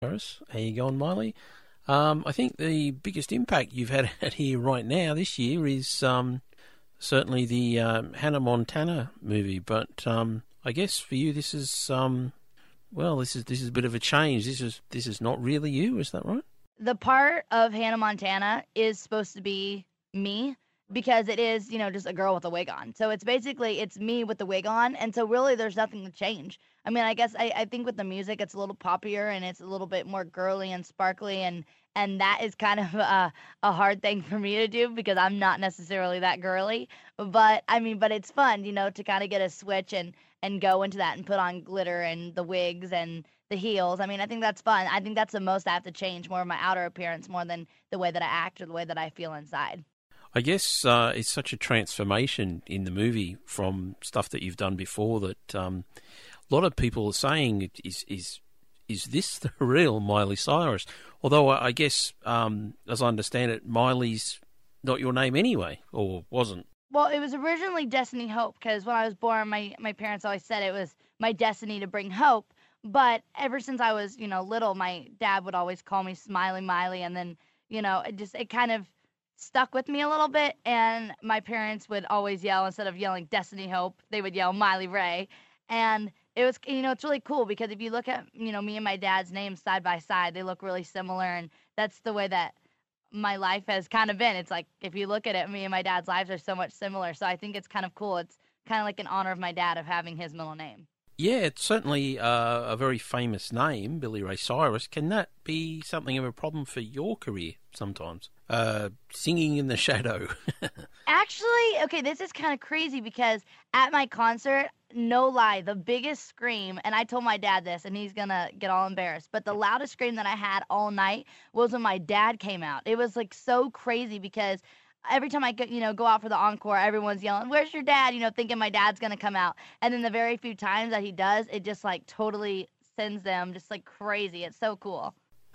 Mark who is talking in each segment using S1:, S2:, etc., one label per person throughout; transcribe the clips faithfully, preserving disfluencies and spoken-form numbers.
S1: Cyrus. How you going, Miley? Um, I think the biggest impact you've had out here right now this year is um, certainly the um, Hannah Montana movie. But um, I guess for you, this is um, well, this is this is a bit of a change. This is this is not really you. Is that right?
S2: The part of Hannah Montana is supposed to be me because it is, you know, just a girl with a wig on. So it's basically, it's me with the wig on. And so really there's nothing to change. I mean, I guess I, I think with the music, it's a little poppier and it's a little bit more girly and sparkly. And, and that is kind of a, a hard thing for me to do because I'm not necessarily that girly. But I mean, but it's fun, you know, to kind of get a switch and, and go into that and put on glitter and the wigs and the heels. I mean, I think that's fun. I think that's the most I have to change, more of my outer appearance more than the way that I act or the way that I feel inside.
S1: I guess uh, it's such a transformation in the movie from stuff that you've done before that um, a lot of people are saying, is is is this the real Miley Cyrus? Although I guess, um, as I understand it, Miley's not your name anyway, or wasn't.
S2: Well, it was originally Destiny Hope because when I was born, my, my parents always said it was my destiny to bring hope. But ever since I was, you know, little, my dad would always call me Smiley Miley, and then, you know, it just it kind of stuck with me a little bit, and my parents would always yell, instead of yelling Destiny Hope, they would yell Miley Ray. And it was, you know, it's really cool because if you look at, you know, me and my dad's names side by side, they look really similar, and that's the way that my life has kind of been. It's like, if you look at it, me and my dad's lives are so much similar, so I think it's kind of cool. It's kind of like an honor of my dad of having his middle name.
S1: Yeah, it's certainly uh, a very famous name, Billy Ray Cyrus. Can that be something of a problem for your career sometimes? Uh, singing in the shadow.
S2: Actually, okay, this is kind of crazy because at my concert, no lie, the biggest scream, and I told my dad this, and he's going to get all embarrassed, but the loudest scream that I had all night was when my dad came out. It was, like, so crazy because every time I go, you know, go out for the encore, everyone's yelling, "Where's your dad?" You know, thinking my dad's going to come out. And then the very few times that he does, it just, like, totally sends them just, like, crazy. It's so cool.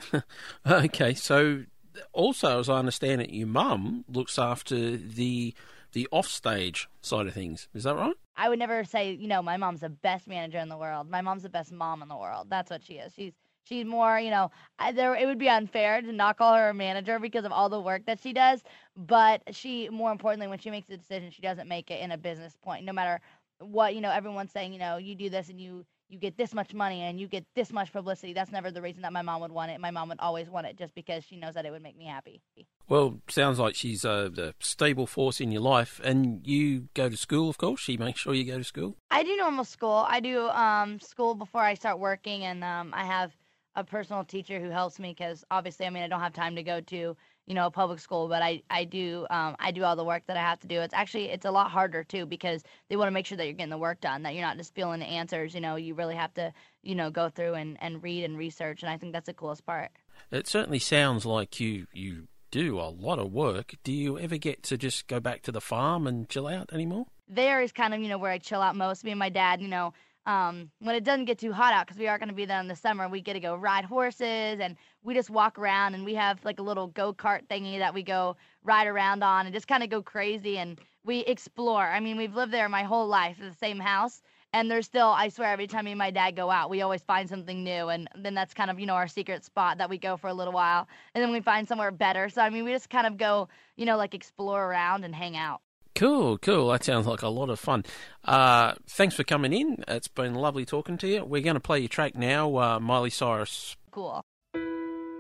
S1: Okay, so also, as I understand it, your mum looks after the the offstage side of things. Is that right?
S2: I would never say, you know, my mom's the best manager in the world. My mom's the best mom in the world. That's what she is. She's she's more, you know, I, there it would be unfair to not call her a manager because of all the work that she does. But she, more importantly, when she makes a decision, she doesn't make it in a business point. No matter what, you know, everyone's saying, you know, you do this and you you get this much money and you get this much publicity. That's never the reason that my mom would want it. My mom would always want it just because she knows that it would make me happy.
S1: Well, sounds like she's a, a stable force in your life. And you go to school, of course. She makes sure you go to school.
S2: I do normal school. I do um, school before I start working, and um, I have a personal teacher who helps me because obviously, I mean, I don't have time to go to, you know, public school, but I, I do um, I do all the work that I have to do. It's actually, it's a lot harder, too, because they want to make sure that you're getting the work done, that you're not just feeling the answers. You know, you really have to, you know, go through and, and read and research, and I think that's the coolest part.
S1: It certainly sounds like you, you do a lot of work. Do you ever get to just go back to the farm and chill out anymore?
S2: There is kind of, you know, where I chill out most. Me and my dad, you know, Um, when it doesn't get too hot out, because we are going to be there in the summer, we get to go ride horses, and we just walk around, and we have like a little go-kart thingy that we go ride around on and just kind of go crazy, and we explore. I mean, we've lived there my whole life in the same house, and there's still, I swear, every time me and my dad go out, we always find something new, and then that's kind of, you know, our secret spot that we go for a little while, and then we find somewhere better. So, I mean, we just kind of go, you know, like explore around and hang out.
S1: Cool, cool. That sounds like a lot of fun. Uh, thanks for coming in. It's been lovely talking to you. We're going to play your track now, uh, Miley Cyrus.
S2: Cool.